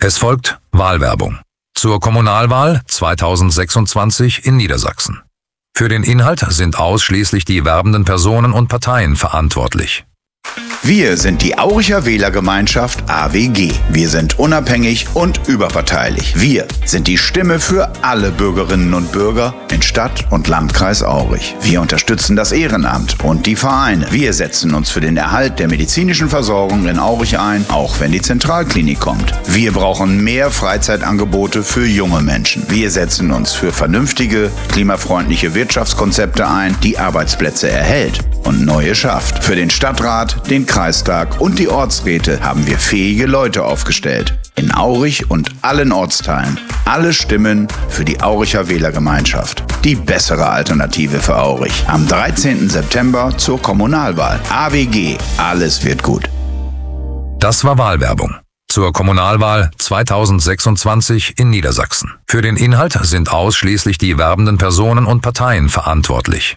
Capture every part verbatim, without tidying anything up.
Es folgt Wahlwerbung zur Kommunalwahl zweitausendsechsundzwanzig in Niedersachsen. Für den Inhalt sind ausschließlich die werbenden Personen und Parteien verantwortlich. Wir sind die Auricher Wählergemeinschaft A W G. Wir sind unabhängig und überparteilich. Wir sind die Stimme für alle Bürgerinnen und Bürger in Stadt und Landkreis Aurich. Wir unterstützen das Ehrenamt und die Vereine. Wir setzen uns für den Erhalt der medizinischen Versorgung in Aurich ein, auch wenn die Zentralklinik kommt. Wir brauchen mehr Freizeitangebote für junge Menschen. Wir setzen uns für vernünftige, klimafreundliche Wirtschaftskonzepte ein, die Arbeitsplätze erhält und neue schafft. Für den Stadtrat, den Kreistag und die Ortsräte haben wir fähige Leute aufgestellt. In Aurich und allen Ortsteilen. Alle Stimmen für die Auricher Wählergemeinschaft. Die bessere Alternative für Aurich. Am dreizehnten September zur Kommunalwahl. A W G. Alles wird gut. Das war Wahlwerbung zur Kommunalwahl zweitausendsechsundzwanzig in Niedersachsen. Für den Inhalt sind ausschließlich die werbenden Personen und Parteien verantwortlich.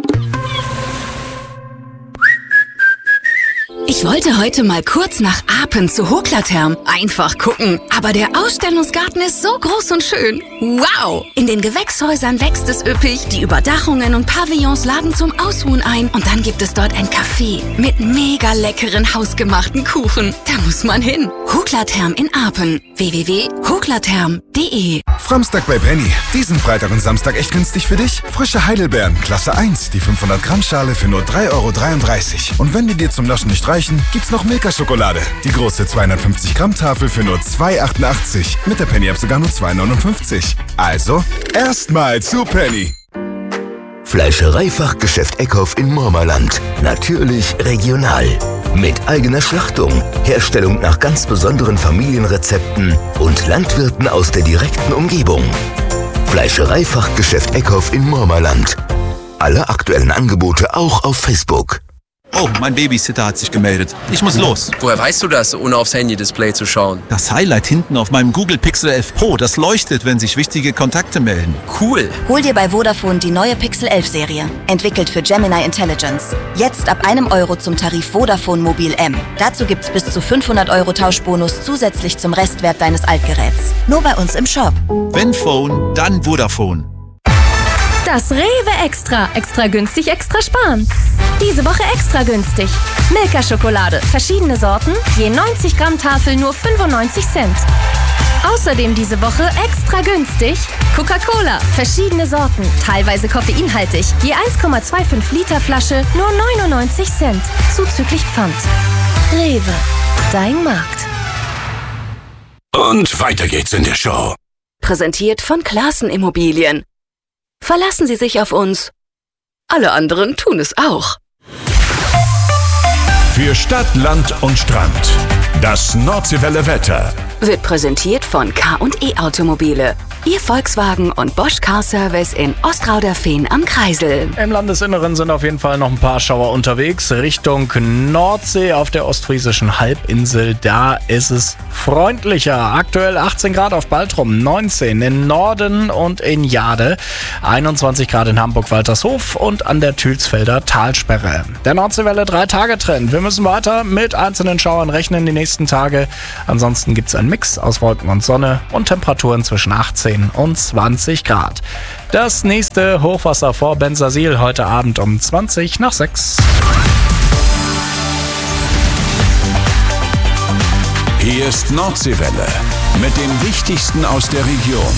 Ich wollte heute mal kurz nach Apen zu Hoklatherm. Einfach gucken. Aber der Ausstellungsgarten ist so groß und schön. Wow! In den Gewächshäusern wächst es üppig, die Überdachungen und Pavillons laden zum Ausruhen ein. Und dann gibt es dort ein Café mit mega leckeren hausgemachten Kuchen. Da muss man hin. Hoklatherm in Apen. w w w punkt hoklatherm punkt d e Samstag bei Penny. Diesen Freitag und Samstag echt günstig für dich? Frische Heidelbeeren, Klasse eins, die fünfhundert Gramm Schale für nur drei Euro dreiunddreißig. Und wenn die dir zum Naschen nicht reichen, gibt's noch Milka-Schokolade. Die große zweihundertfünfzig Gramm Tafel für nur zwei Euro achtundachtzig. Mit der Penny-App sogar nur zwei Euro neunundfünfzig. Also, erstmal zu Penny. Fleischereifachgeschäft Eckhoff in Mormerland. Natürlich regional. Mit eigener Schlachtung, Herstellung nach ganz besonderen Familienrezepten und Landwirten aus der direkten Umgebung. Fleischereifachgeschäft Eckhoff in Mormerland. Alle aktuellen Angebote auch auf Facebook. Oh, mein Babysitter hat sich gemeldet. Ich muss los. Woher weißt du das, ohne aufs Handy-Display zu schauen? Das Highlight hinten auf meinem Google Pixel elf Pro, das leuchtet, wenn sich wichtige Kontakte melden. Cool. Hol dir bei Vodafone die neue Pixel elf Serie. Entwickelt für Gemini Intelligence. Jetzt ab einem Euro zum Tarif Vodafone Mobil M. Dazu gibt's bis zu fünfhundert Euro Tauschbonus zusätzlich zum Restwert deines Altgeräts. Nur bei uns im Shop. Wenn Phone, dann Vodafone. Das Rewe Extra. Extra günstig, extra sparen. Diese Woche extra günstig. Milka-Schokolade. Verschiedene Sorten. Je neunzig Gramm Tafel nur fünfundneunzig Cent. Außerdem diese Woche extra günstig. Coca-Cola. Verschiedene Sorten. Teilweise koffeinhaltig. Je eins Komma fünfundzwanzig Liter Flasche nur neunundneunzig Cent. Zuzüglich Pfand. Rewe. Dein Markt. Und weiter geht's in der Show. Präsentiert von Classen Immobilien. Verlassen Sie sich auf uns. Alle anderen tun es auch. Für Stadt, Land und Strand. Das Nordseewelle Wetter. Wird präsentiert von K und E Automobile. Ihr Volkswagen und Bosch Car Service in Ostrauderfehn am Kreisel. Im Landesinneren sind auf jeden Fall noch ein paar Schauer unterwegs. Richtung Nordsee auf der ostfriesischen Halbinsel. Da ist es freundlicher. Aktuell achtzehn Grad auf Baltrum, neunzehn in Norden und in Jade, einundzwanzig Grad in Hamburg-Waltershof und an der Thülsfelder Talsperre. Der Nordseewelle drei Tage Trend. Wir müssen weiter mit einzelnen Schauern rechnen die nächsten Tage. Ansonsten gibt es einen Mix aus Wolken und Sonne und Temperaturen zwischen achtzehn und zwanzig Grad. Das nächste Hochwasser vor Bensersiel heute Abend um zwanzig nach sechs. Hier ist Nordseewelle mit dem Wichtigsten aus der Region.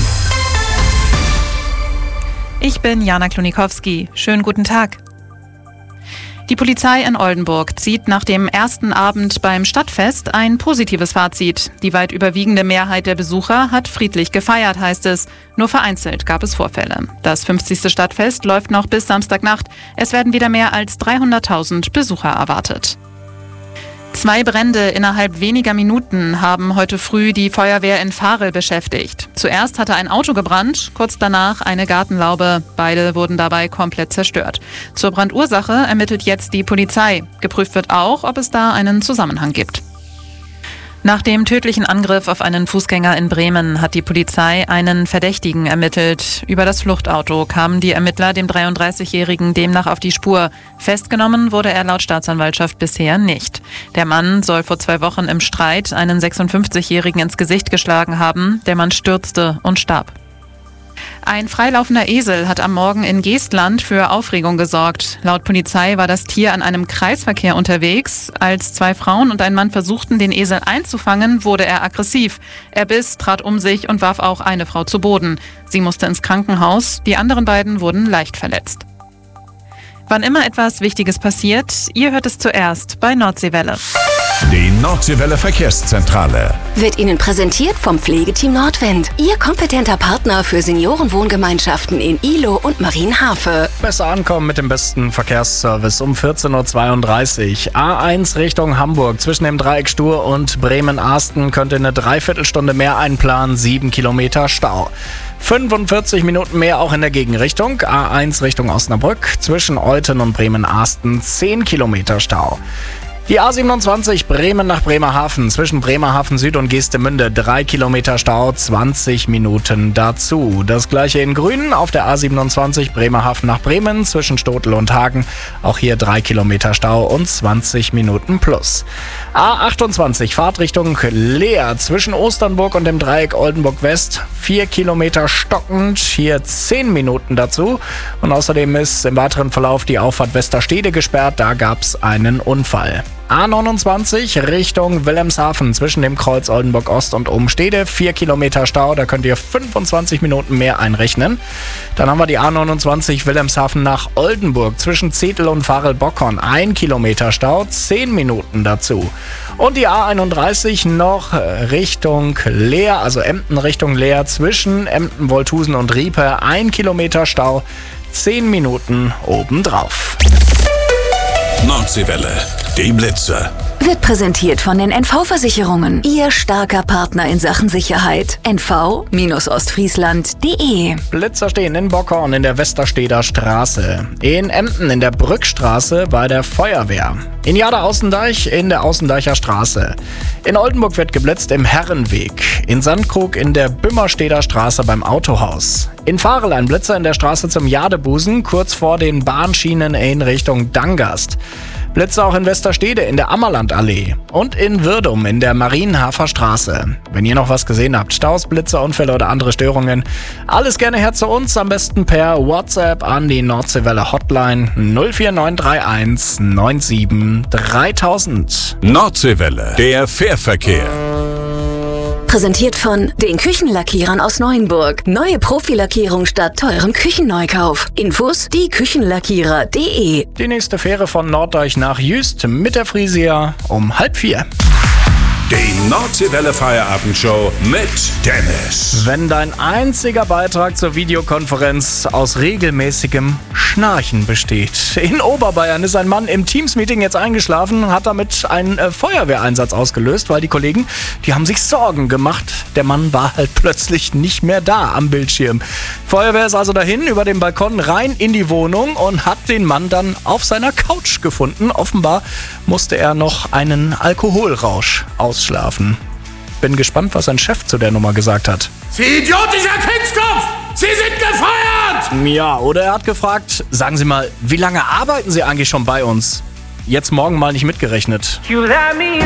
Ich bin Jana Klonikowski. Schönen guten Tag. Die Polizei in Oldenburg zieht nach dem ersten Abend beim Stadtfest ein positives Fazit. Die weit überwiegende Mehrheit der Besucher hat friedlich gefeiert, heißt es. Nur vereinzelt gab es Vorfälle. Das fünfzigste Stadtfest läuft noch bis Samstagnacht. Es werden wieder mehr als dreihunderttausend Besucher erwartet. Zwei Brände innerhalb weniger Minuten haben heute früh die Feuerwehr in Varel beschäftigt. Zuerst hatte ein Auto gebrannt, kurz danach eine Gartenlaube. Beide wurden dabei komplett zerstört. Zur Brandursache ermittelt jetzt die Polizei. Geprüft wird auch, ob es da einen Zusammenhang gibt. Nach dem tödlichen Angriff auf einen Fußgänger in Bremen hat die Polizei einen Verdächtigen ermittelt. Über das Fluchtauto kamen die Ermittler dem dreiunddreißigjährigen demnach auf die Spur. Festgenommen wurde er laut Staatsanwaltschaft bisher nicht. Der Mann soll vor zwei Wochen im Streit einen sechsundfünfzigjährigen ins Gesicht geschlagen haben. Der Mann stürzte und starb. Ein freilaufender Esel hat am Morgen in Geestland für Aufregung gesorgt. Laut Polizei war das Tier an einem Kreisverkehr unterwegs. Als zwei Frauen und ein Mann versuchten, den Esel einzufangen, wurde er aggressiv. Er biss, trat um sich und warf auch eine Frau zu Boden. Sie musste ins Krankenhaus. Die anderen beiden wurden leicht verletzt. Wann immer etwas Wichtiges passiert, ihr hört es zuerst bei Nordseewelle. Die Nordseewelle Verkehrszentrale Wird Ihnen präsentiert vom Pflegeteam Nordwind. Ihr kompetenter Partner für Seniorenwohngemeinschaften in Ihlow und Marienhafe. Besser ankommen mit dem besten Verkehrsservice um vierzehn Uhr zweiunddreißig. A eins Richtung Hamburg. Zwischen dem Dreieck Stur und Bremen-Asten könnt ihr eine Dreiviertelstunde mehr einplanen. Sieben Kilometer Stau. fünfundvierzig Minuten mehr auch in der Gegenrichtung. A eins Richtung Osnabrück. Zwischen Euthen und Bremen-Asten zehn Kilometer Stau. Die A siebenundzwanzig Bremen nach Bremerhaven, zwischen Bremerhaven Süd und Geestemünde drei Kilometer Stau, zwanzig Minuten dazu. Das gleiche in Grün auf der A siebenundzwanzig Bremerhaven nach Bremen, zwischen Stotel und Hagen, auch hier drei Kilometer Stau und zwanzig Minuten plus. A achtundzwanzig Fahrtrichtung Leer, zwischen Osternburg und dem Dreieck Oldenburg West, vier Kilometer stockend, hier zehn Minuten dazu. Und außerdem ist im weiteren Verlauf die Auffahrt Westerstede gesperrt, da gab es einen Unfall. A neunundzwanzig Richtung Wilhelmshaven, zwischen dem Kreuz Oldenburg Ost und Umstede, vier Kilometer Stau, da könnt ihr fünfundzwanzig Minuten mehr einrechnen. Dann haben wir die A neunundzwanzig Wilhelmshaven nach Oldenburg, zwischen Zetel und Varel-Bockhorn, ein Kilometer Stau, zehn Minuten dazu. Und die A einunddreißig noch Richtung Leer, also Emden Richtung Leer, zwischen Emden, Wolthusen und Riepe, ein Kilometer Stau, zehn Minuten obendrauf. Nordseewelle, die Blitzer. Wird präsentiert von den N V-Versicherungen. Ihr starker Partner in Sachen Sicherheit. N V Ostfriesland punkt de. Blitzer stehen in Bockhorn in der Westersteder Straße. In Emden in der Brückstraße bei der Feuerwehr. In Jada-Außendeich in der Außendeicher Straße. In Oldenburg wird geblitzt im Herrenweg. In Sandkrug in der Bümmersteder Straße beim Autohaus. In Varel ein Blitzer in der Straße zum Jadebusen, kurz vor den Bahnschienen in Richtung Dangast. Blitzer auch in Westerstede in der Ammerlandallee und in Würdum in der Marienhafer Straße. Wenn ihr noch was gesehen habt, Staus, Blitzer, Unfälle oder andere Störungen, alles gerne her zu uns, am besten per WhatsApp an die Nordseewelle Hotline null vier neun drei eins neun sieben dreitausend. Nordseewelle, der Fährverkehr. Präsentiert von den Küchenlackierern aus Neuenburg. Neue Profilackierung statt teurem Küchenneukauf. Infos die Küchenlackierer punkt de. Die nächste Fähre von Norddeich nach Jüst mit der Frisia um halb vier. Die Nordseewelle Feierabendshow mit Dennis. Wenn dein einziger Beitrag zur Videokonferenz aus regelmäßigem Schnarchen besteht. In Oberbayern ist ein Mann im Teams-Meeting jetzt eingeschlafen und hat damit einen äh, Feuerwehreinsatz ausgelöst, weil die Kollegen, die haben sich Sorgen gemacht. Der Mann war halt plötzlich nicht mehr da am Bildschirm. Feuerwehr ist also dahin, über den Balkon rein in die Wohnung und hat den Mann dann auf seiner Couch gefunden. Offenbar musste er noch einen Alkoholrausch ausschlafen. Bin gespannt, was sein Chef zu der Nummer gesagt hat. Sie idiotischer Kinskopf! Sie sind gefeuert! Ja, oder er hat gefragt, sagen Sie mal, wie lange arbeiten Sie eigentlich schon bei uns? Jetzt morgen mal nicht mitgerechnet.